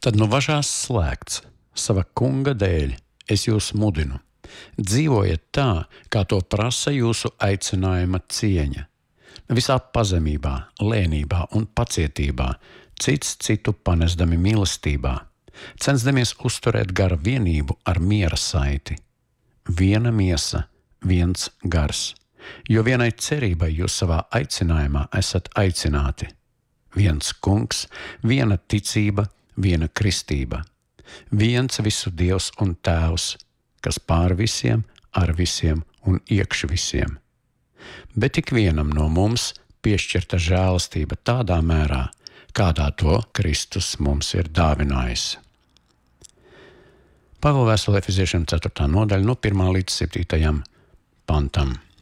Tad nu važās slēgts, sava kunga dēļ es jūs mudinu. Dzīvojiet tā, kā to prasa jūsu aicinājuma cieņa. Visā pazemībā, lēnībā un pacietībā, cits citu panesdami mīlestībā, censdamies uzturēt gara vienību ar miera saiti. Viena miesa, viens gars, jo vienai cerībai jūs savā aicinājumā esat aicināti. Viens kungs, viena ticība, viena kristība. Viens visu Dievs un Tēvs, kas pār visiem, ar visiem un iekš visiem. Bet ikvienam no mums piešķirta žēlastība tādā mērā, kādā to Kristus mums ir dāvinājis. Pāvila vēstulē Efeziešiem 4. nodaļa no 1. līdz 7. pantam.